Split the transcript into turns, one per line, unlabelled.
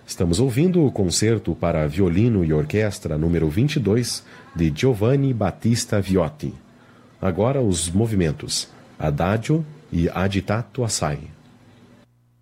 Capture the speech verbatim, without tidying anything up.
Estamos ouvindo o concerto para violino e orquestra número vinte e dois de Giovanni Battista Viotti. Agora os movimentos Adagio e Agitato Assai.